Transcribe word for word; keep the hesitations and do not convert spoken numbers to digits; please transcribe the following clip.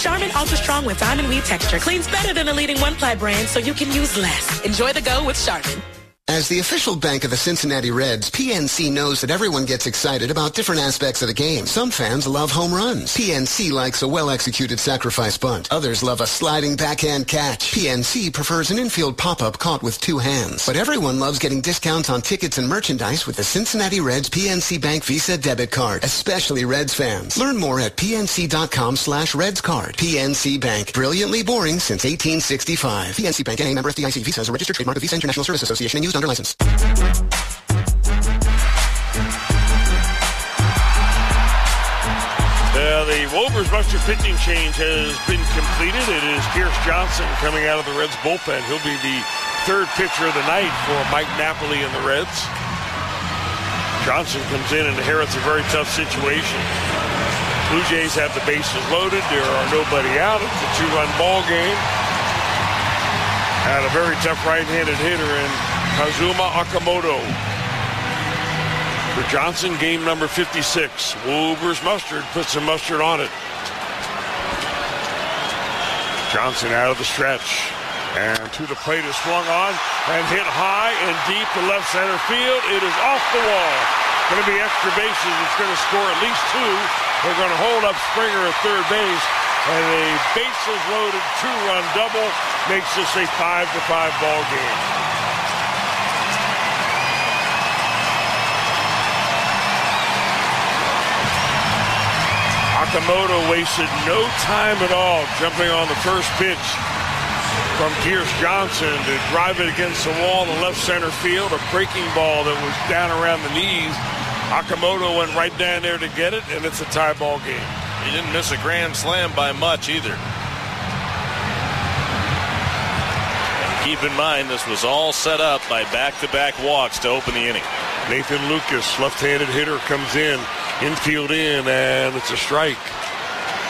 Charmin Ultra Strong with diamond weave texture cleans better than the leading one-ply brand, so you can use less. Enjoy the go with Charmin. As the official bank of the Cincinnati Reds, P N C knows that everyone gets excited about different aspects of the game. Some fans love home runs. P N C likes a well-executed sacrifice bunt. Others love a sliding backhand catch. P N C prefers an infield pop-up caught with two hands. But everyone loves getting discounts on tickets and merchandise with the Cincinnati Reds P N C Bank Visa debit card, especially Reds fans. Learn more at pnc.com slash Reds card. P N C Bank. Brilliantly boring since eighteen sixty-five. P N C Bank, N A member F D I C. Visa is a registered trademark of Visa International Service Association and used under license. Uh, the Wolvers Buster pitching change has been completed. It is Pierce Johnson coming out of the Reds bullpen. He'll be the third pitcher of the night for Mike Napoli and the Reds. Johnson comes in and inherits a very tough situation. Blue Jays have the bases loaded. There are nobody out. It's a two-run ball game. And a very tough right-handed hitter in Kazuma Okamoto. For Johnson, game number fifty-six. Wolvers mustard, put some mustard on it. Johnson out of the stretch. And to the plate is swung on and hit high and deep to left center field. It is off the wall. Going to be extra bases. It's going to score at least two. They're going to hold up Springer at third base. And a bases loaded two-run double makes this a five to five ball game. Okamoto wasted no time at all jumping on the first pitch from Pierce Johnson to drive it against the wall in left center field, a breaking ball that was down around the knees. Okamoto went right down there to get it, and it's a tie ball game. He didn't miss a grand slam by much either. And keep in mind, this was all set up by back-to-back walks to open the inning. Nathan Lucas, left-handed hitter, comes in. Infield in, and it's a strike.